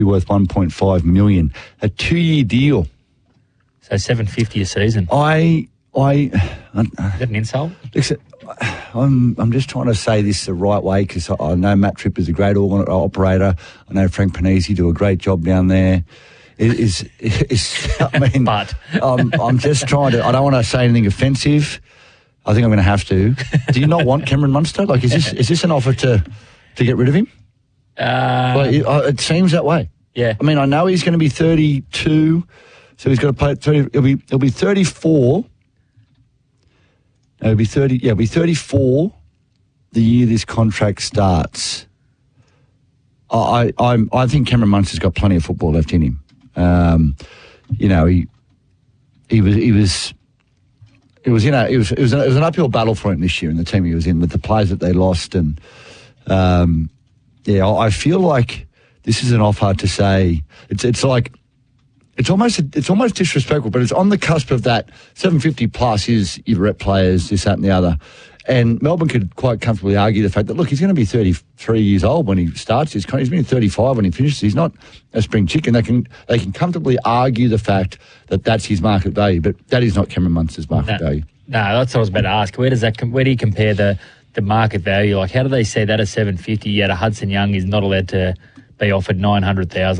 be worth $1.5 million. A 2-year deal. So $750 a season. Is that an insult? Listen, I'm just trying to say this the right way because I know Matt Tripp is a great operator. I know Frank Panisi do a great job down there. But I'm just trying to. I don't want to say anything offensive. I think I'm going to have to. Do you not want Cameron Munster? Like, is this an offer to get rid of him? It seems that way. Yeah. I mean, I know he's going to be 32, so he's got to play 30. He'll be 34. No, he'll be 30. Yeah, he'll be 34 the year this contract starts. I think Cameron Munster's got plenty of football left in him. It was an uphill battle for him this year in the team he was in with the players that they lost, and I feel like this is an offer to say it's almost disrespectful, but it's on the cusp of that. 750 plus is your rep players, this, that, and the other. And Melbourne could quite comfortably argue the fact that, look, he's going to be 33 years old when he starts his contract. He's been 35 when he finishes. He's not a spring chicken. They can comfortably argue the fact that that's his market value, but that is not Cameron Munster's market value. No, that's what I was about to ask. Where do you compare the market value? Like, how do they say that at 750 yet a Hudson Young is not allowed to be offered $900,000?